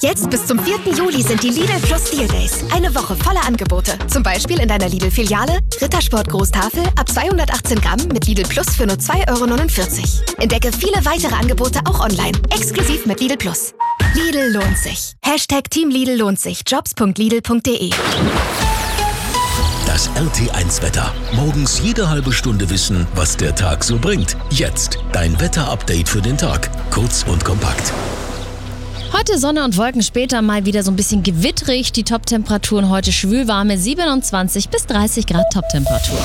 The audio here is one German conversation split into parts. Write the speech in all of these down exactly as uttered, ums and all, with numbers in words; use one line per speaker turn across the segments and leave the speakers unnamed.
Jetzt bis zum vierten Juli sind die Lidl Plus Deal Days. Eine Woche voller Angebote. Zum Beispiel in deiner Lidl-Filiale Rittersport Großtafel ab zweihundertachtzehn Gramm mit Lidl Plus für nur zwei Euro neunundvierzig. Entdecke viele weitere Angebote auch online. Exklusiv mit Lidl Plus. Lidl lohnt sich. Hashtag Team Lidl lohnt sich. jobs punkt lidl punkt de.
Das R T eins Wetter. Morgens jede halbe Stunde wissen, was der Tag so bringt. Jetzt dein Wetter-Update für den Tag. Kurz und kompakt.
Heute Sonne und Wolken, später mal wieder so ein bisschen gewitterig. Die Top-Temperaturen heute schwülwarme siebenundzwanzig bis dreißig Grad Top-Temperatur.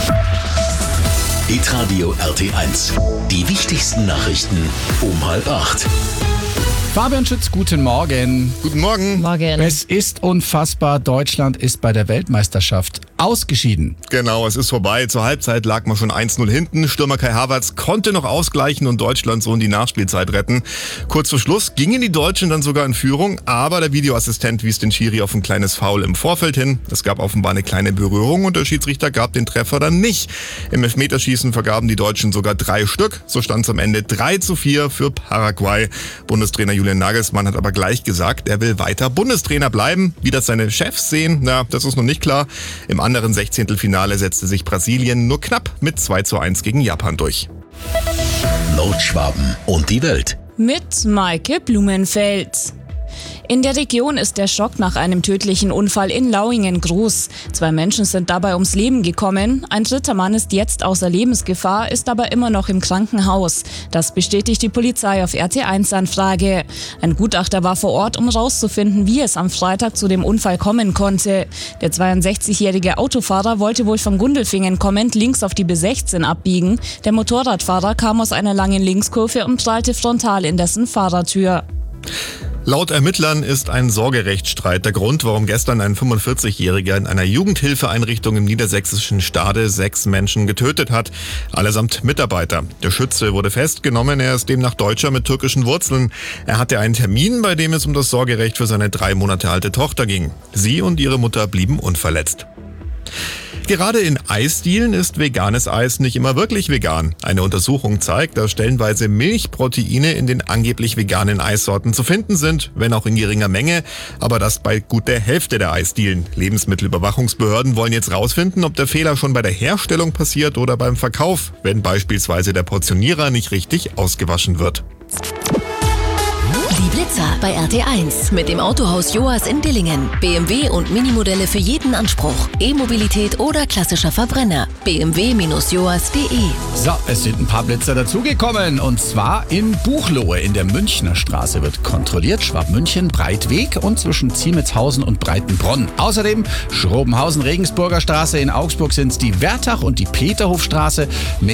Hitradio R T eins. Die wichtigsten Nachrichten um halb acht.
Fabian Schütz, guten Morgen.
Guten Morgen.
Morgen.
Es ist unfassbar, Deutschland ist bei der Weltmeisterschaft ausgeschieden.
Genau, es ist vorbei. Zur Halbzeit lag man schon eins null hinten. Stürmer Kai Havertz konnte noch ausgleichen und Deutschland so in die Nachspielzeit retten. Kurz vor Schluss gingen die Deutschen dann sogar in Führung, aber der Videoassistent wies den Schiri auf ein kleines Foul im Vorfeld hin. Es gab offenbar eine kleine Berührung und der Schiedsrichter gab den Treffer dann nicht. Im Elfmeterschießen vergaben die Deutschen sogar drei Stück. So stand es am Ende drei zu vier für Paraguay. Bundestrainer Julian Nagelsmann hat aber gleich gesagt, er will weiter Bundestrainer bleiben. Wie das seine Chefs sehen, na, das ist noch nicht klar. Im anderen Sechzehntelfinale setzte sich Brasilien nur knapp mit zwei zu eins gegen Japan durch.
Nordschwaben und die Welt.
Mit Maike Blumenfeld. In der Region ist der Schock nach einem tödlichen Unfall in Lauingen groß. Zwei Menschen sind dabei ums Leben gekommen. Ein dritter Mann ist jetzt außer Lebensgefahr, ist aber immer noch im Krankenhaus. Das bestätigt die Polizei auf R T eins Anfrage. Ein Gutachter war vor Ort, um rauszufinden, wie es am Freitag zu dem Unfall kommen konnte. Der zweiundsechzigjährige Autofahrer wollte wohl von Gundelfingen kommend links auf die B sechzehn abbiegen. Der Motorradfahrer kam aus einer langen Linkskurve und prallte frontal in dessen Fahrertür.
Laut Ermittlern ist ein Sorgerechtsstreit der Grund, warum gestern ein fünfundvierzigjähriger in einer Jugendhilfeeinrichtung im niedersächsischen Stade sechs Menschen getötet hat, allesamt Mitarbeiter. Der Schütze wurde festgenommen, er ist demnach Deutscher mit türkischen Wurzeln. Er hatte einen Termin, bei dem es um das Sorgerecht für seine drei Monate alte Tochter ging. Sie und ihre Mutter blieben unverletzt. Gerade in Eisdielen ist veganes Eis nicht immer wirklich vegan. Eine Untersuchung zeigt, dass stellenweise Milchproteine in den angeblich veganen Eissorten zu finden sind, wenn auch in geringer Menge, aber das bei gut der Hälfte der Eisdielen. Lebensmittelüberwachungsbehörden wollen jetzt rausfinden, ob der Fehler schon bei der Herstellung passiert oder beim Verkauf, wenn beispielsweise der Portionierer nicht richtig ausgewaschen wird.
Die Blitzer bei R T eins mit dem Autohaus Joas in Dillingen. B M W und Minimodelle für jeden Anspruch. E-Mobilität oder klassischer Verbrenner. b m w Bindestrich joas punkt de.
So, es sind ein paar Blitzer dazugekommen und zwar in Buchloe in der Münchner Straße wird kontrolliert. Schwabmünchen, Breitweg und zwischen Ziemetshausen und Breitenbronn. Außerdem Schrobenhausen, Regensburger Straße, in Augsburg sind es die Wertach und die Peterhofstraße.